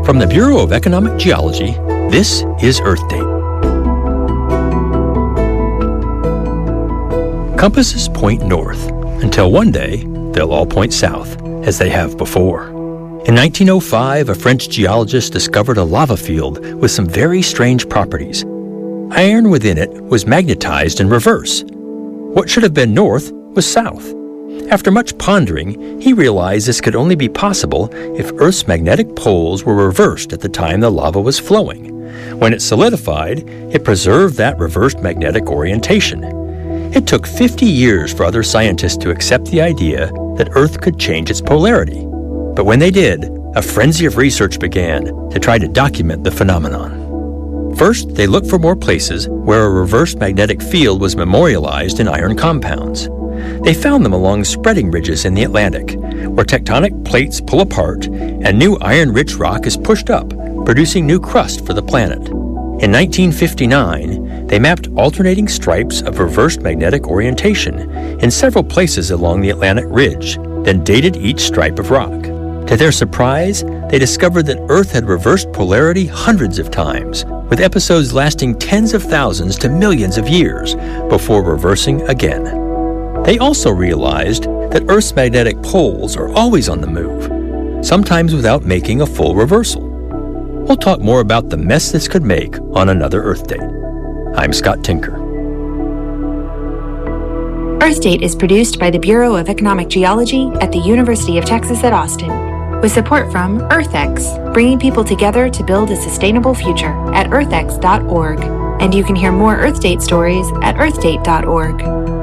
From the Bureau of Economic Geology, this is Earth Date. Compasses point north, until one day they'll all point south, as they have before. In 1905, a French geologist discovered a lava field with some very strange properties. Iron within it was magnetized in reverse. What should have been north was south. After much pondering, he realized this could only be possible if Earth's magnetic poles were reversed at the time the lava was flowing. When it solidified, it preserved that reversed magnetic orientation. It took 50 years for other scientists to accept the idea that Earth could change its polarity. But when they did, a frenzy of research began to try to document the phenomenon. First, they looked for more places where a reversed magnetic field was memorialized in iron compounds. They found them along spreading ridges in the Atlantic, where tectonic plates pull apart and new iron-rich rock is pushed up, producing new crust for the planet. In 1959, they mapped alternating stripes of reversed magnetic orientation in several places along the Atlantic ridge, then dated each stripe of rock. To their surprise, they discovered that Earth had reversed polarity hundreds of times, with episodes lasting tens of thousands to millions of years before reversing again. They also realized that Earth's magnetic poles are always on the move, sometimes without making a full reversal. We'll talk more about the mess this could make on another Earth Date. I'm Scott Tinker. Earth Date is produced by the Bureau of Economic Geology at the University of Texas at Austin, with support from EarthX, bringing people together to build a sustainable future at earthx.org. And you can hear more Earth Date stories at earthdate.org.